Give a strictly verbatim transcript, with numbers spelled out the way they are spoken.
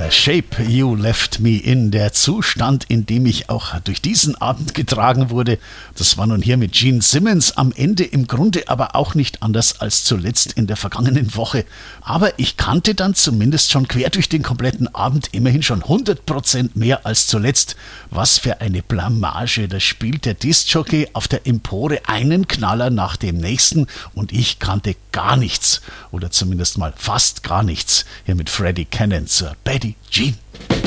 The Shape You Left Me In, der Zustand, in dem ich auch durch diesen Abend getragen wurde. Das war nun hier mit Gene Simmons am Ende im Grunde aber auch nicht anders als zuletzt in der vergangenen Woche. Aber ich kannte dann zumindest schon quer durch den kompletten Abend immerhin schon hundert Prozent mehr als zuletzt. Was für eine Blamage, da spielt der Diskjockey auf der Empore einen Knaller nach dem nächsten und ich kannte gar nichts oder zumindest mal fast gar nichts hier mit Freddie Cannon zur Betty Jean.